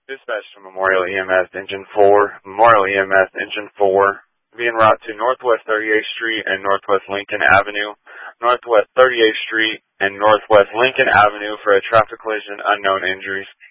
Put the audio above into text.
Dispatch to Memorial EMS Engine 4. Memorial EMS Engine 4 being route to Northwest 38th Street and Northwest Lincoln Avenue, Northwest 38th Street and Northwest Lincoln Avenue for a traffic collision, unknown injuries.